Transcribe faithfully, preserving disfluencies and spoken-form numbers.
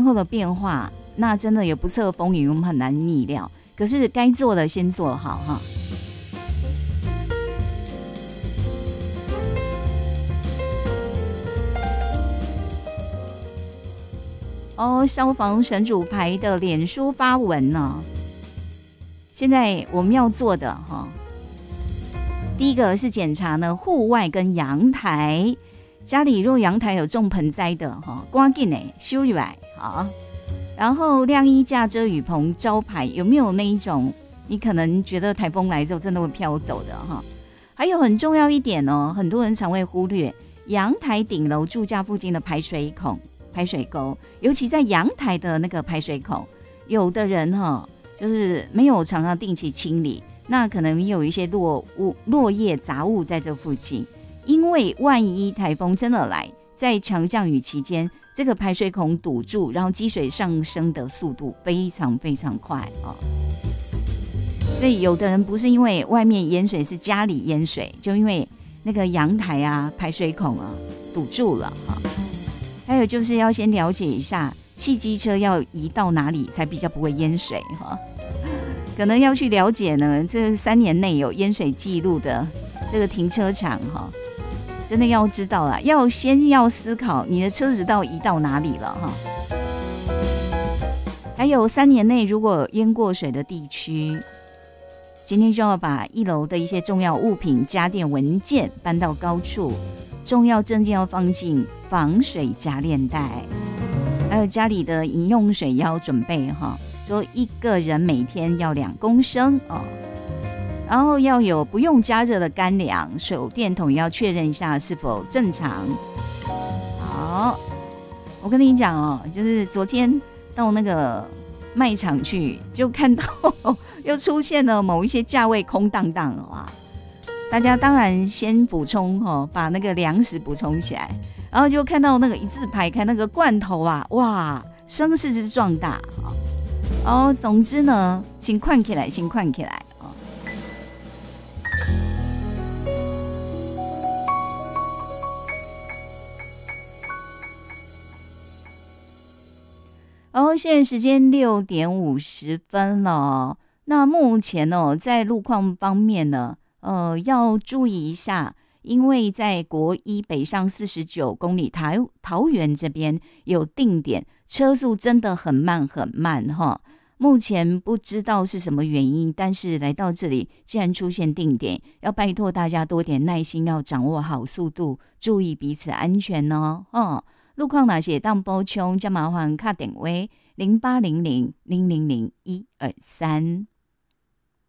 候的变化，那真的也不测风云，我们很难逆料。可是该做的先做好哈。哦，消防神主牌的脸书发文呢，现在我们要做的哈，第一个是检查呢户外跟阳台，家里若阳台有种盆栽的哈，赶紧呢修理来好。然后晾衣架、遮雨棚、招牌有没有那一种你可能觉得台风来之后真的会飘走的哈？还有很重要一点哦，很多人常会忽略阳台顶楼住家附近的排水孔。排水沟，尤其在阳台的那个排水孔，有的人哈、哦，就是没有常常定期清理，那可能也有一些落物、落叶、杂物在这附近。因为万一台风真的来，在强降雨期间，这个排水孔堵住，然后积水上升的速度非常非常快哦。所以有的人不是因为外面淹水，是家里淹水，就因为那个阳台啊、排水孔啊堵住了哈。还有就是要先了解一下汽机车要移到哪里才比较不会淹水哈，可能要去了解呢，这三年内有淹水记录的这个停车场哈，真的要知道啦，要先要思考你的车子到移到哪里了哈。还有三年内如果淹过水的地区，今天就要把一楼的一些重要物品、家电文件搬到高处。重要证件要放进防水夹链袋，还有家里的饮用水也要准备哈，说一个人每天要两公升哦，然后要有不用加热的干粮，手电筒也要确认一下是否正常。好，我跟你讲哦，就是昨天到那个卖场去，就看到又出现了某一些价位空荡荡啊。大家当然先补充哦，把那个粮食补充起来，然后就看到那个一字排开那个罐头啊，哇，声势之壮大啊！哦，总之呢，先看起来，先看起来哦。哦，现在时间六点五十分了。那目前哦，在路况方面呢？呃，要注意一下，因为在国一北上四十九公里桃桃园这边有定点，车速真的很慢很慢哈。目前不知道是什么原因，但是来到这里既然出现定点，要拜托大家多点耐心，要掌握好速度，注意彼此安全哦。哦，路况哪些当补充，加麻烦卡点位零八零零零零零一二三。